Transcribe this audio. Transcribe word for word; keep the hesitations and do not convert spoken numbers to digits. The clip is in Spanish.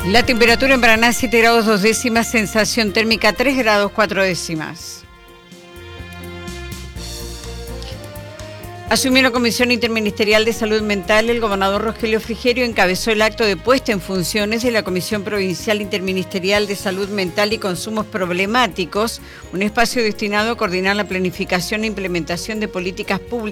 La temperatura en Paraná siete grados dos décimas, sensación térmica tres grados cuatro décimas. Asumió la Comisión Interministerial de Salud Mental. El gobernador Rogelio Frigerio encabezó el acto de puesta en funciones de la Comisión Provincial Interministerial de Salud Mental y Consumos Problemáticos, un espacio destinado a coordinar la planificación e implementación de políticas públicas